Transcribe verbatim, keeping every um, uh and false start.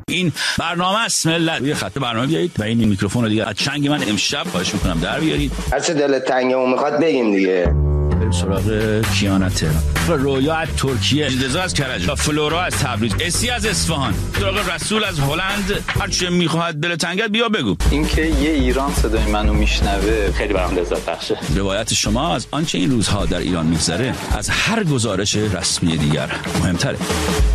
این برنامه است ملت. روی خط برنامه بیایید و این میکروفون رو دیگه از چنگ من امشب خواهش میکنم در بیارید. هر چه دلت تنگه میخواد بگیم دیگه. بریم سراغ کیانا تهران، رویا از ترکیه، رضا از کرج، فلورا از تبریز، اسی از اصفهان، سراغ رسول از هلند. هر چه میخواد دل تنگت بیا بگو. اینکه یه ایران صدای منو میشنوه خیلی برام لذت بخشه. روایت شما از آنچه این روزها در ایران میگذره از هر گزارش رسمی دیگر مهمتره.